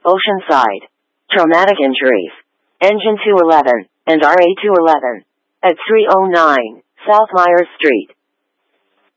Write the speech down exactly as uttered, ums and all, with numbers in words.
Oceanside. Traumatic injuries. Engine two eleven and R A two eleven. At three oh nine South Myers Street.